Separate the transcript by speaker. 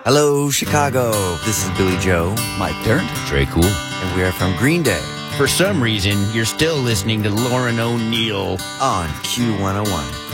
Speaker 1: Hello, Chicago. This is Billy Joe.
Speaker 2: Mike Dirnt.
Speaker 3: Trey Cool.
Speaker 1: And we are from Green Day
Speaker 3: For some reason, you're still listening to Lauren O'Neill
Speaker 1: on Q101.